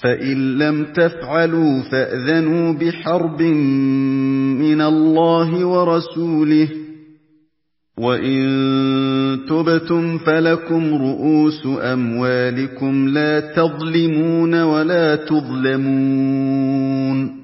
فإن لم تفعلوا فأذنوا بحرب من الله ورسوله، وإن تبتم فلكم رؤوس أموالكم لا تظلمون ولا تظلمون.